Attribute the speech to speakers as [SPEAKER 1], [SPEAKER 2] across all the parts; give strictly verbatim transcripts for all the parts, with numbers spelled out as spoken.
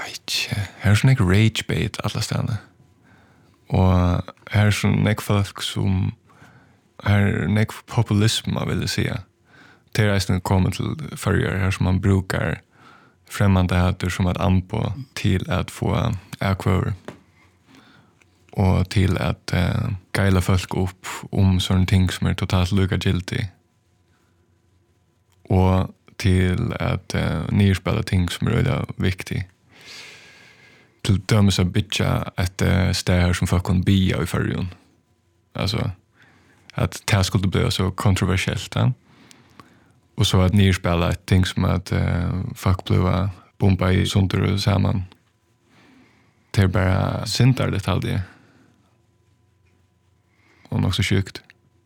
[SPEAKER 1] vet inte, här är sån här rage bait alla ställen. Och här är sån här folk som här är nek populism man vill säga. Det är nästan kommer till förr här som man brukar främmande hatter som att ampo till att få akvar och till att uh, geila folk upp om sådana ting som är totalt lika giltig och till att uh, nyspela ting som är väldigt viktigt. Till dömes att bitcha ett uh, städer som folk kan bia i förrjun. Alltså att det skulle bli så kontroversiellt. Ja? Och så att nyspela ett ting som att uh, folk blir bomba i sunter och samman. Det är bara syntar detaljer. Och nog så sjukt.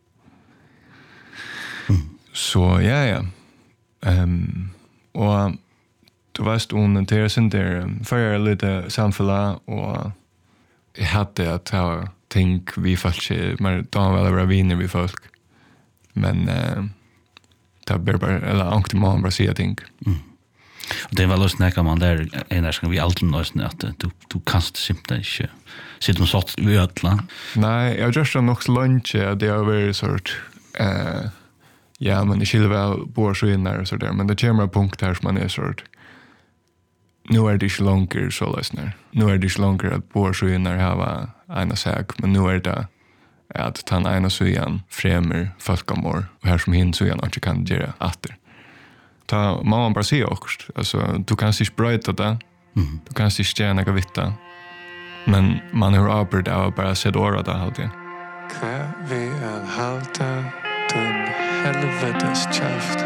[SPEAKER 2] Mm.
[SPEAKER 1] Så ja, ja. Um, och du vet hon det är sånt där för lite samfälla och jag hade att ha tänk vi folk men då väl vara vinner vi folk. Men uh, det blir bara eller ankte man bara säga tänk.
[SPEAKER 2] Mm. Och det var löst när man där en där ska vi alltid löst att du du kan simpelt inte sitta och sått vi ödla.
[SPEAKER 1] Nej, jag just har nog så lunch det är väl sort eh ja, men det skulle väl bor så in där så där men det kommer en punkt där som man är sort nu är det inte längre så lösner. Nu är det inte längre att bor så in där ha en sak men nu är det att ta en ena sugen främmer folkamor och här som hin sugen inte kan göra åter. Ta man bara se också alltså du kan se sprayta det.
[SPEAKER 2] Mm.
[SPEAKER 1] Du kan se stjärna och vitta. Men man har arbetat av bara sett åra det alltid.
[SPEAKER 3] Kvar vi är halta den helvetes käft.